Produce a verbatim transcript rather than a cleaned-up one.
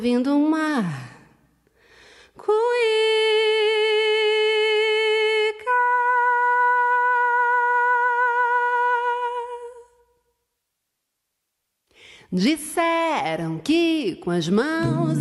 vindo um mar, cuíca. Disseram que com as mãos